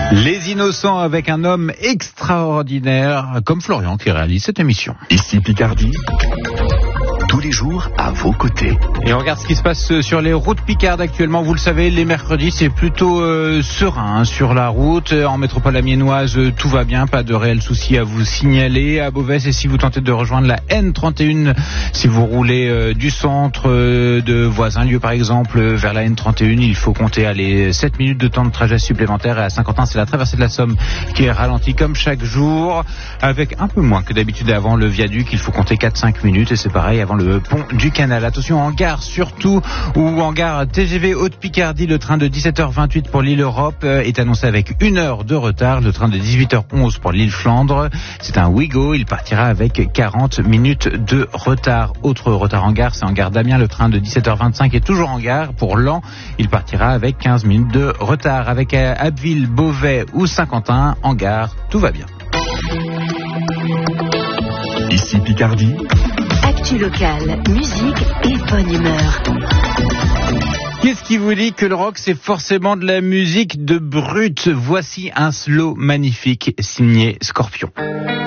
Les Innocents avec un homme extraordinaire comme Florian qui réalise cette émission. Ici Picardie, tous les jours à vos côtés. Et on regarde ce qui se passe sur les routes picardes actuellement. Vous le savez, les mercredis, c'est plutôt serein sur la route. En métropole amiénoise, tout va bien, pas de réels soucis à vous signaler. À Beauvais, et si vous tentez de rejoindre la N31, si vous roulez du centre de Voisin-Lieu par exemple vers la N31, il faut compter 7 minutes de temps de trajet supplémentaire. Et à Saint-Quentin, c'est la traversée de la Somme qui est ralentie comme chaque jour, avec un peu moins que d'habitude avant le viaduc. Il faut compter 4-5 minutes et c'est pareil avant le pont du Canal. Attention en gare surtout, ou en gare TGV Haute-Picardie, le train de 17h28 pour l'île Europe est annoncé avec 1 heure de retard. Le train de 18h11 pour l'île Flandre, c'est un Ouigo, il partira avec 40 minutes de retard. Autre retard en gare, c'est en gare d'Amiens, le train de 17h25 est toujours en gare. Pour Laon, il partira avec 15 minutes de retard. Avec Abbeville, Beauvais ou Saint-Quentin, en gare, tout va bien. Ici Picardie. Actu locale, musique et bonne humeur. Qu'est-ce qui vous dit que le rock, c'est forcément de la musique de brute? Voici un slow magnifique signé Scorpion.